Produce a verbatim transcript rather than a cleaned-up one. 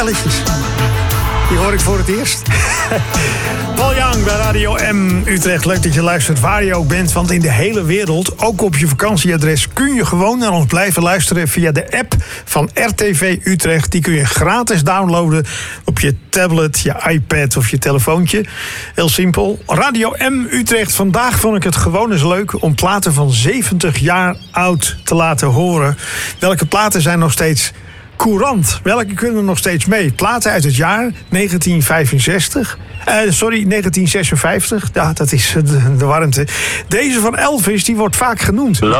Belletjes. Die hoor ik voor het eerst. Paul Young bij Radio M Utrecht. Leuk dat je luistert waar je ook bent. Want in de hele wereld, ook op je vakantieadres, kun je gewoon naar ons blijven luisteren via de app van R T V Utrecht. Die kun je gratis downloaden op je tablet, je iPad of je telefoontje. Heel simpel. Radio M Utrecht. Vandaag vond ik het gewoon eens leuk om platen van zeventig jaar oud te laten horen. Welke platen zijn nog steeds courant? Welke kunnen er nog steeds mee? Platen uit het jaar negentien vijfenzestig. Uh, sorry, negentien zesenvijftig. Ja, dat is de, de warmte. Deze van Elvis, die wordt vaak genoemd.